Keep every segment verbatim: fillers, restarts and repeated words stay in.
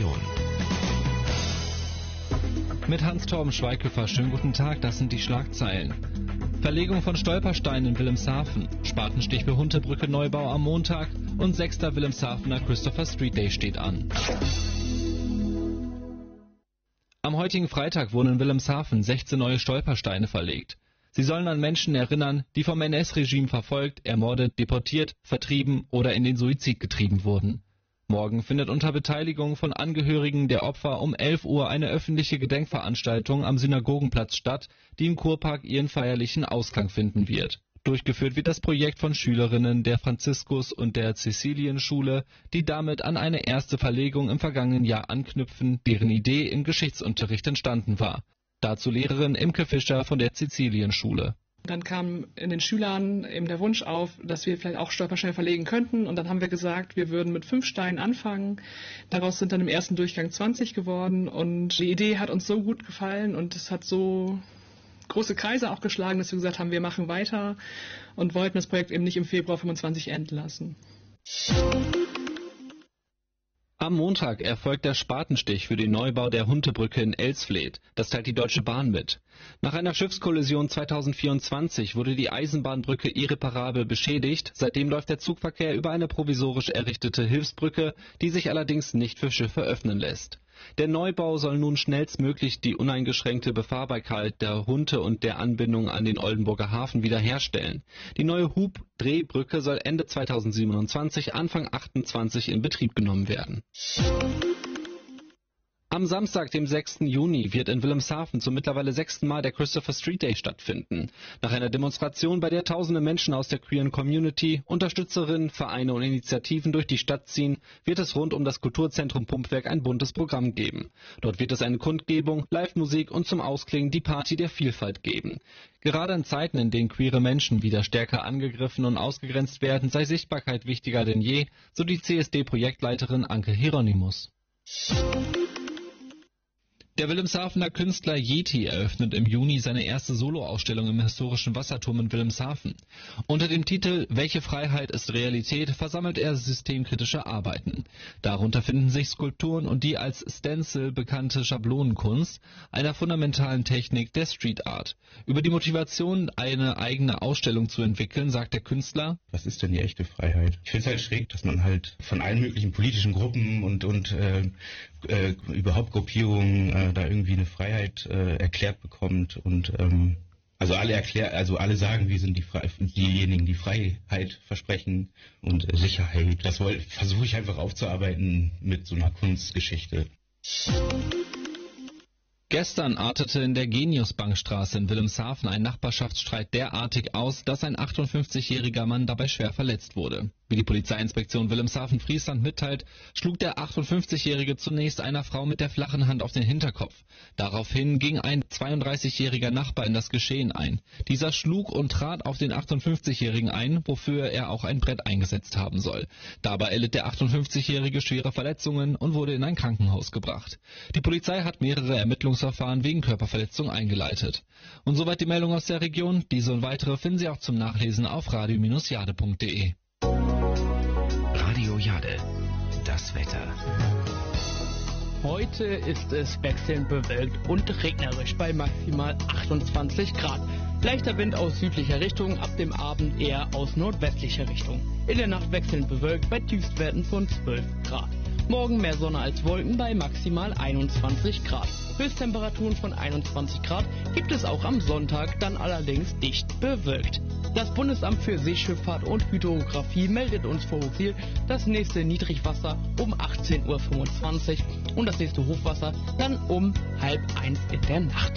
Region. Mit Hans-Torben Schweighöfer, schönen guten Tag, das sind die Schlagzeilen. Verlegung von Stolpersteinen in Wilhelmshaven, Spatenstich für Huntebrücke Neubau am Montag und sechster Wilhelmshavener Christopher Street Day steht an. Am heutigen Freitag wurden in Wilhelmshaven sechzehn neue Stolpersteine verlegt. Sie sollen an Menschen erinnern, die vom N S-Regime verfolgt, ermordet, deportiert, vertrieben oder in den Suizid getrieben wurden. Morgen findet unter Beteiligung von Angehörigen der Opfer um elf Uhr eine öffentliche Gedenkveranstaltung am Synagogenplatz statt, die im Kurpark ihren feierlichen Ausgang finden wird. Durchgeführt wird das Projekt von Schülerinnen der Franziskus- und der Cäcilienschule, die damit an eine erste Verlegung im vergangenen Jahr anknüpfen, deren Idee im Geschichtsunterricht entstanden war. Dazu Lehrerin Imke Fischer von der Cäcilienschule. Dann kam in den Schülern eben der Wunsch auf, dass wir vielleicht auch Stolpersteine verlegen könnten. Und dann haben wir gesagt, wir würden mit fünf Steinen anfangen. Daraus sind dann im ersten Durchgang zwanzig geworden. Und die Idee hat uns so gut gefallen und es hat so große Kreise auch geschlagen, dass wir gesagt haben, wir machen weiter und wollten das Projekt eben nicht im Februar fünfundzwanzig enden lassen. Am Montag erfolgt der Spatenstich für den Neubau der Huntebrücke in Elsfleth. Das teilt die Deutsche Bahn mit. Nach einer Schiffskollision zweitausendvierundzwanzig wurde die Eisenbahnbrücke irreparabel beschädigt. Seitdem läuft der Zugverkehr über eine provisorisch errichtete Hilfsbrücke, die sich allerdings nicht für Schiffe öffnen lässt. Der Neubau soll nun schnellstmöglich die uneingeschränkte Befahrbarkeit der Hunte und der Anbindung an den Oldenburger Hafen wiederherstellen. Die neue Hub-Drehbrücke soll Ende zweitausendsiebenundzwanzig, Anfang achtundzwanzig in Betrieb genommen werden. Am Samstag, dem sechsten Juni, wird in Wilhelmshaven zum mittlerweile sechsten Mal der Christopher Street Day stattfinden. Nach einer Demonstration, bei der tausende Menschen aus der queeren Community, Unterstützerinnen, Vereine und Initiativen durch die Stadt ziehen, wird es rund um das Kulturzentrum Pumpwerk ein buntes Programm geben. Dort wird es eine Kundgebung, Live-Musik und zum Ausklingen die Party der Vielfalt geben. Gerade in Zeiten, in denen queere Menschen wieder stärker angegriffen und ausgegrenzt werden, sei Sichtbarkeit wichtiger denn je, so die C S D-Projektleiterin Anke Hieronymus. Der Wilhelmshavener Künstler Yeti eröffnet im Juni seine erste Soloausstellung im historischen Wasserturm in Wilhelmshaven. Unter dem Titel »Welche Freiheit ist Realität« versammelt er systemkritische Arbeiten. Darunter finden sich Skulpturen und die als Stencil bekannte Schablonenkunst, einer fundamentalen Technik der Street Art. Über die Motivation, eine eigene Ausstellung zu entwickeln, sagt der Künstler: Was ist denn die echte Freiheit? Ich finde es halt schräg, dass man halt von allen möglichen politischen Gruppen und, und äh, äh, überhaupt Gruppierungen äh, da irgendwie eine Freiheit äh, erklärt bekommt und ähm, also alle erklär, also alle sagen, wir sind die Fre- diejenigen, die Freiheit versprechen und äh, Sicherheit. Das versuche ich einfach aufzuarbeiten mit so einer Kunstgeschichte. Gestern artete in der Geniusbankstraße in Wilhelmshaven ein Nachbarschaftsstreit derartig aus, dass ein achtundfünfzigjähriger Mann dabei schwer verletzt wurde. Wie die Polizeiinspektion Wilhelmshaven-Friesland mitteilt, schlug der achtundfünfzigjährige zunächst einer Frau mit der flachen Hand auf den Hinterkopf. Daraufhin ging ein zweiunddreißigjähriger Nachbar in das Geschehen ein. Dieser schlug und trat auf den achtundfünfzigjährigen ein, wofür er auch ein Brett eingesetzt haben soll. Dabei erlitt der achtundfünfzigjährige schwere Verletzungen und wurde in ein Krankenhaus gebracht. Die Polizei hat mehrere Ermittlungsverfahren wegen Körperverletzung eingeleitet. Und soweit die Meldung aus der Region. Diese und weitere finden Sie auch zum Nachlesen auf radio Bindestrich jade punkt de. Radio Jade, das Wetter. Heute ist es wechselnd bewölkt und regnerisch bei maximal achtundzwanzig Grad. Leichter Wind aus südlicher Richtung, ab dem Abend eher aus nordwestlicher Richtung. In der Nacht wechselnd bewölkt bei Tiefstwerten von zwölf Grad. Morgen mehr Sonne als Wolken bei maximal einundzwanzig Grad. Höchsttemperaturen von einundzwanzig Grad gibt es auch am Sonntag, dann allerdings dicht bewölkt. Das Bundesamt für Seeschifffahrt und Hydrographie meldet uns vor Hochsiel das nächste Niedrigwasser um achtzehn Uhr fünfundzwanzig und das nächste Hochwasser dann um halb eins in der Nacht.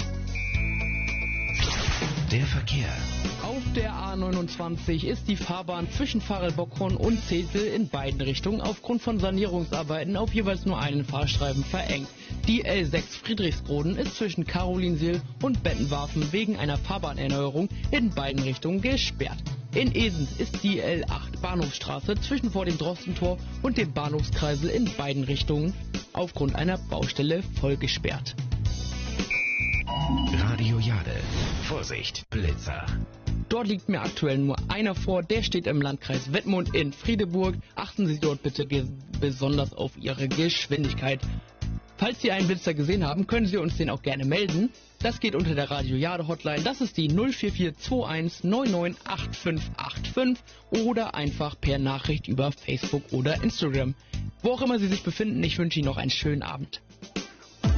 Der Verkehr. Auf der A neunundzwanzig ist die Fahrbahn zwischen Varel-Bockhorn und Zetel in beiden Richtungen aufgrund von Sanierungsarbeiten auf jeweils nur einen Fahrstreifen verengt. Die L sechs Friedrichsbroden ist zwischen Karolinsiel und Bettenwarfen wegen einer Fahrbahnerneuerung in beiden Richtungen gesperrt. In Esens ist die L acht Bahnhofsstraße zwischen vor dem Drostentor und dem Bahnhofskreisel in beiden Richtungen aufgrund einer Baustelle voll gesperrt. Radio Jade. Vorsicht, Blitzer. Dort liegt mir aktuell nur einer vor, der steht im Landkreis Wittmund in Friedeburg. Achten Sie dort bitte ge- besonders auf Ihre Geschwindigkeit. Falls Sie einen Blitzer gesehen haben, können Sie uns den auch gerne melden. Das geht unter der Radio Jade Hotline. Das ist die null vier vier zwei eins neun neun acht fünf acht fünf oder einfach per Nachricht über Facebook oder Instagram. Wo auch immer Sie sich befinden, ich wünsche Ihnen noch einen schönen Abend.